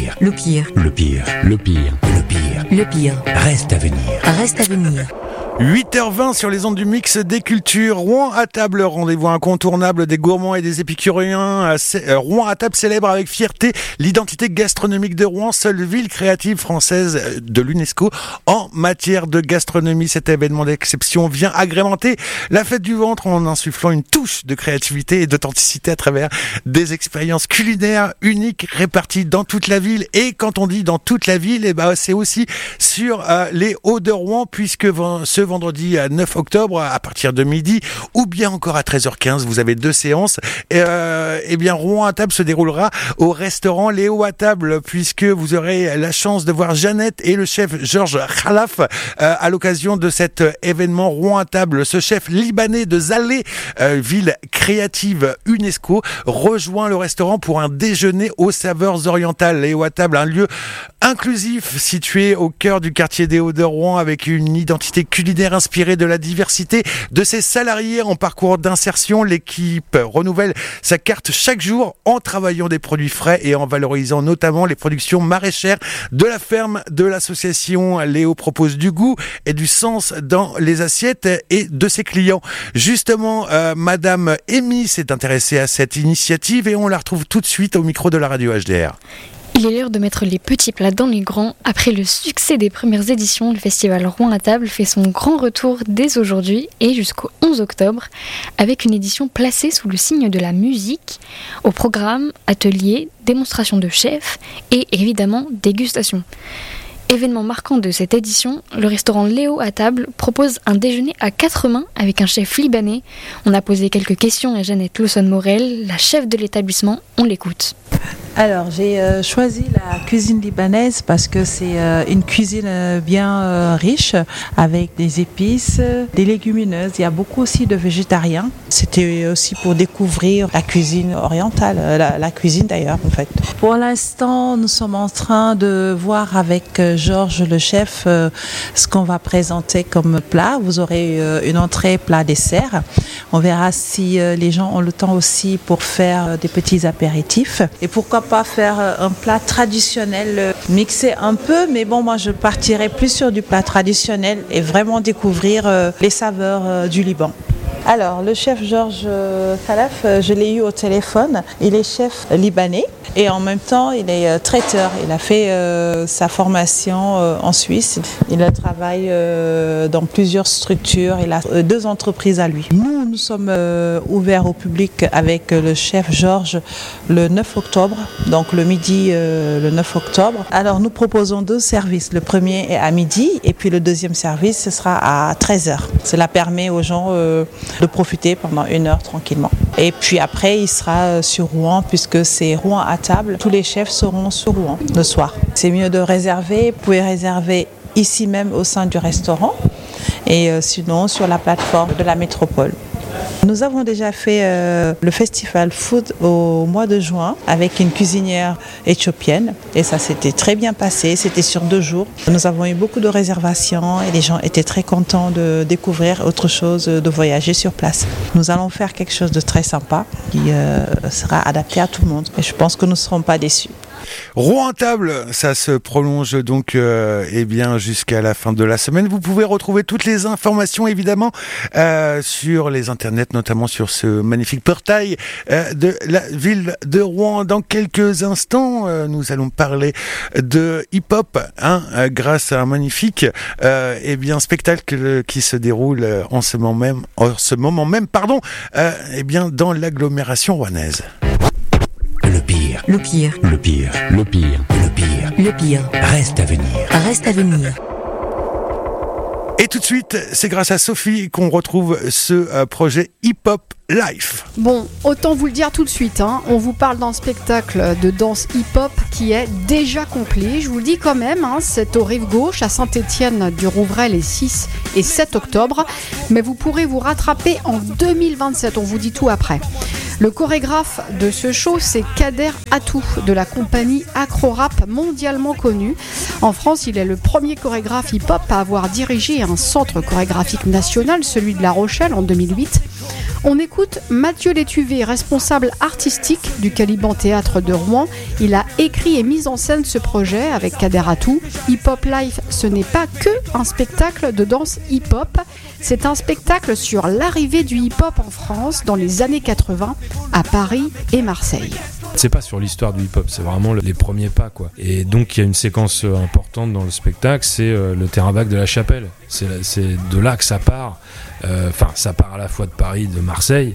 pire. Le pire. Le pire. Le pire. Le pire. Le pire. Reste à venir. Reste à venir. 8h20 sur les ondes du mix des cultures. Rouen à table, rendez-vous incontournable des gourmands et des épicuriens. Rouen à table célèbre avec fierté l'identité gastronomique de Rouen, seule ville créative française de l'UNESCO en matière de gastronomie. Cet événement d'exception vient agrémenter la fête du ventre en insufflant une touche de créativité et d'authenticité à travers des expériences culinaires uniques réparties dans toute la ville. Et quand on dit dans toute la ville, c'est aussi sur les Hauts de Rouen, puisque ce vendredi 9 octobre à partir de midi ou bien encore à 13h15, vous avez 2 séances. Rouen à table se déroulera au restaurant Léo à table, puisque vous aurez la chance de voir Jeannette et le chef Georges Khalaf à l'occasion de cet événement Rouen à table. Ce chef libanais de Zalé, ville créative UNESCO, rejoint le restaurant pour un déjeuner aux saveurs orientales. Léo à table, un lieu inclusif situé au cœur du quartier des Hauts de Rouen, avec une identité culinaire inspirée de la diversité de ses salariés en parcours d'insertion. L'équipe renouvelle sa carte chaque jour en travaillant des produits frais et en valorisant notamment les productions maraîchères de la ferme de l'association. Léo propose du goût et du sens dans les assiettes et de ses clients. Justement, Madame Amy s'est intéressée à cette initiative et on la retrouve tout de suite au micro de la radio HDR. Il est l'heure de mettre les petits plats dans les grands. Après le succès des premières éditions, le festival Rouen à table fait son grand retour dès aujourd'hui et jusqu'au 11 octobre, avec une édition placée sous le signe de la musique. Au programme, ateliers, démonstrations de chefs et évidemment dégustation. Événement marquant de cette édition, le restaurant Léo à table propose un déjeuner à 4 mains avec un chef libanais. On a posé quelques questions à Jeannette Lawson-Morel, la chef de l'établissement. On l'écoute. Alors, j'ai choisi la cuisine libanaise parce que c'est une cuisine bien riche, avec des épices, des légumineuses. Il y a beaucoup aussi de végétariens. C'était aussi pour découvrir la cuisine orientale, la cuisine d'ailleurs en fait. Pour l'instant, nous sommes en train de voir avec Georges, le chef, ce qu'on va présenter comme plat. Vous aurez une entrée, plat, dessert. On verra si les gens ont le temps aussi pour faire des petits apéritifs. Et pourquoi pas faire un plat traditionnel, mixer un peu, mais bon, moi je partirais plus sur du plat traditionnel et vraiment découvrir les saveurs du Liban. Alors, le chef Georges Khalaf, je l'ai eu au téléphone. Il est chef libanais et en même temps, il est traiteur. Il a fait sa formation en Suisse. Il travaille dans plusieurs structures. Il a 2 entreprises à lui. Nous sommes ouverts au public avec le chef Georges le 9 octobre, donc le midi le 9 octobre. Alors, nous proposons 2 services. Le premier est à midi et puis le deuxième service, ce sera à 13h. Cela permet aux gens de profiter pendant 1 heure tranquillement. Et puis après, il sera sur Rouen, puisque c'est Rouen à table. Tous les chefs seront sur Rouen le soir. C'est mieux de réserver. Vous pouvez réserver ici même au sein du restaurant et sinon sur la plateforme de la métropole. Nous avons déjà fait le festival food au mois de juin avec une cuisinière éthiopienne et ça s'était très bien passé, c'était sur 2 jours. Nous avons eu beaucoup de réservations et les gens étaient très contents de découvrir autre chose, de voyager sur place. Nous allons faire quelque chose de très sympa qui sera adapté à tout le monde et je pense que nous ne serons pas déçus. Rouen à table, ça se prolonge donc jusqu'à la fin de la semaine. Vous pouvez retrouver toutes les informations évidemment sur les internets, notamment sur ce magnifique portail de la ville de Rouen. Dans quelques instants, nous allons parler de hip-hop grâce à un magnifique spectacle qui se déroule en ce moment même dans l'agglomération rouennaise. Le pire. Le pire. Le pire. Le pire. Le pire. Le pire. Reste à venir. Reste à venir. Et tout de suite, c'est grâce à Sophie qu'on retrouve ce projet hip-hop live. Bon, autant vous le dire tout de suite, on vous parle d'un spectacle de danse hip-hop qui est déjà complet. Je vous le dis quand même, c'est au Rive Gauche, à Saint-Étienne-du-Rouvray les 6 et 7 octobre. Mais vous pourrez vous rattraper en 2027, on vous dit tout après. Le chorégraphe de ce show, c'est Kader Atou, de la compagnie Acro-Rap mondialement connue. En France, il est le premier chorégraphe hip-hop à avoir dirigé un centre chorégraphique national, celui de La Rochelle, en 2008. On écoute Mathieu Létuvé, responsable artistique du Caliban Théâtre de Rouen. Il a écrit et mis en scène ce projet avec Kader Atou. Hip Hop Life, ce n'est pas que un spectacle de danse hip-hop. C'est un spectacle sur l'arrivée du hip-hop en France dans les années 80 à Paris et Marseille. C'est pas sur l'histoire du hip-hop, c'est vraiment les premiers pas, quoi. Et donc il y a une séquence importante dans le spectacle, c'est le terrain vague de la Chapelle. C'est de là que ça part. Ça part à la fois de Paris, de Marseille,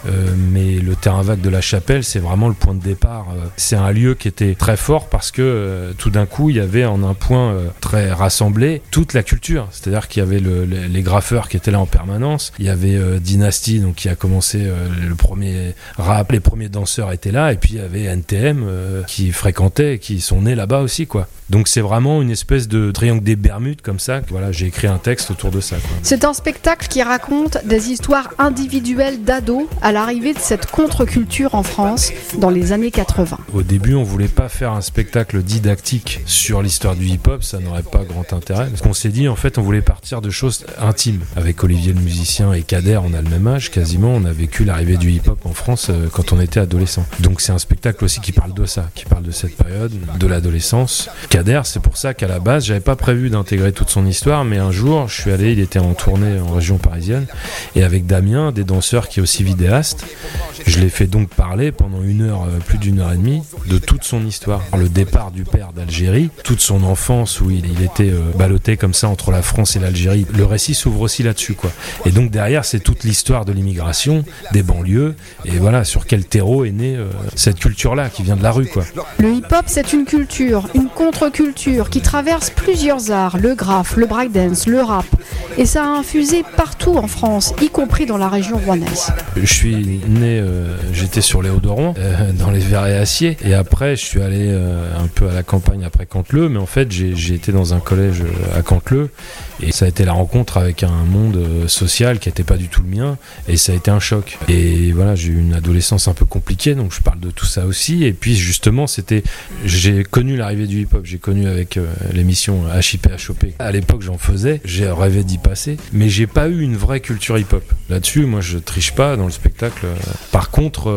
mais le terrain vague de la Chapelle, c'est vraiment le point de départ. C'est un lieu qui était très fort parce que tout d'un coup, il y avait en un point très rassemblé toute la culture. C'est-à-dire qu'il y avait les graffeurs qui étaient là en permanence. Il y avait Dynasty, donc qui a commencé le premier rap, les premiers danseurs étaient là, et puis il y avait NTM qui fréquentait, qui sont nés là-bas aussi, quoi. Donc c'est vraiment une espèce de triangle des Bermudes comme ça. Voilà, j'ai écrit un texte autour de ça, quoi. C'est un spectacle qui raconte des histoires individuelles d'ados à l'arrivée de cette contre-culture en France dans les années 80. Au début, on voulait pas faire un spectacle didactique sur l'histoire du hip-hop, ça n'aurait pas grand intérêt. Parce qu'on s'est dit, en fait, on voulait partir de choses intimes. Avec Olivier le musicien et Kader, on a le même âge quasiment, on a vécu l'arrivée du hip-hop en France quand on était adolescent. Donc c'est un spectacle aussi qui parle de ça, qui parle de cette période, de l'adolescence. Kader, c'est pour ça qu'à la base, j'avais pas prévu d'intégrer toute son histoire, mais un jour, je suis allé, il était en tournée en région parisienne, et avec Damien, des danseurs qui est aussi vidéaste, je l'ai fait donc parler pendant plus d'une heure et demie, de toute son histoire. Le départ du père d'Algérie, toute son enfance où il était ballotté comme ça entre la France et l'Algérie. Le récit s'ouvre aussi là-dessus, quoi. Et donc derrière, c'est toute l'histoire de l'immigration, des banlieues, et voilà, sur quel terreau est née cette culture-là qui vient de la rue, quoi. Le hip-hop, c'est une culture, une contre-culture qui traverse plusieurs arts, le graphe, le breakdance, le rap. Et ça a infusé partout en France, y compris dans la région rouennaise. Je suis né, j'étais sur les Hauts-de-Rouen, dans les Verrets Aciers, et après je suis allé un peu à la campagne après Canteleu, mais en fait j'ai été dans un collège à Canteleu, et ça a été la rencontre avec un monde social qui n'était pas du tout le mien, et ça a été un choc. Et voilà, j'ai eu une adolescence un peu compliquée, donc je parle de tout ça aussi. Et puis justement, j'ai connu l'arrivée du hip-hop, j'ai connu avec l'émission HIP HOP. À l'époque, j'en faisais, j'ai rêvé d'y passer, mais j'ai pas eu une vraie culture hip-hop. Là-dessus, moi, je triche pas dans le spectacle. Par contre,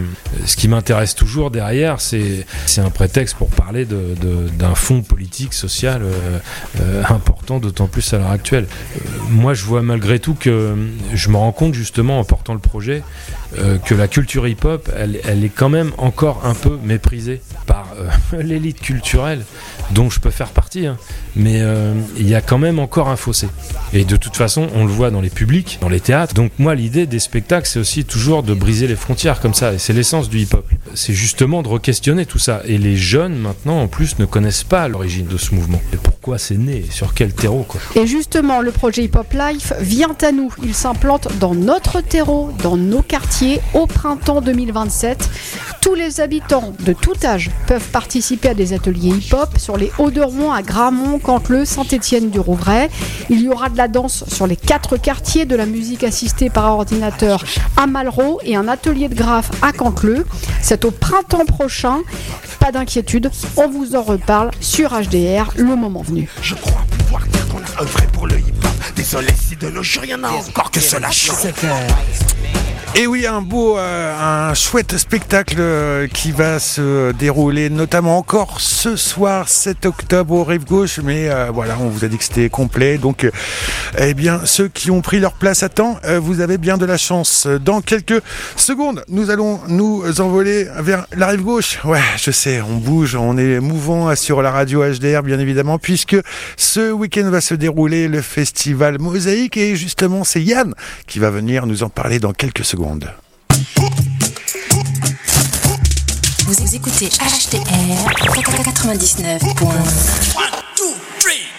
ce qui m'intéresse toujours derrière, c'est un prétexte pour parler d'un fond politique, social important, d'autant plus à l'heure actuelle. Moi, je vois malgré tout que je me rends compte justement en portant le projet que la culture hip-hop, elle est quand même encore un peu méprisée par l'élite culturelle dont je peux faire partie, hein. Mais il y a quand même encore un fossé. Et de toute façon, on le voit dans les publics, dans les théâtres. Donc moi, l'idée des spectacles, c'est aussi toujours de briser les frontières comme ça. Et c'est l'essence du hip-hop. C'est justement de re-questionner tout ça. Et les jeunes, maintenant, en plus, ne connaissent pas l'origine de ce mouvement. Et pourquoi c'est né, sur quel terreau, quoi. Et justement, le projet Hip Hop Life vient à nous. Il s'implante dans notre terreau, dans nos quartiers, au printemps 2027. Tous les habitants de tout âge peuvent participer à des ateliers hip-hop sur les Hauts-de-Rouen, à Gramont, Canteleu, Saint-Étienne-du-Rouvray. Il y aura de la danse sur les 4 quartiers, de la musique assistée par ordinateur à Malraux et un atelier de graphe à Canteleu. C'est au printemps prochain. Pas d'inquiétude, on vous en reparle sur HDR le moment venu. Je crois pouvoir dire qu'on a œuvré pour le hip-hop. Désolé si de nos jours rien n'a encore que cela chante. Et oui, un chouette spectacle qui va se dérouler notamment encore ce soir 7 octobre au Rive Gauche, mais voilà, on vous a dit que c'était complet, donc eh bien ceux qui ont pris leur place à temps, vous avez bien de la chance. Dans quelques secondes, nous allons nous envoler vers la Rive Gauche. Ouais, je sais, on bouge, on est mouvant sur la radio HDR bien évidemment, puisque ce week-end va se dérouler le festival Mosaïque, et justement c'est Yann qui va venir nous en parler dans quelques secondes. Vous écoutez HDR 99.1.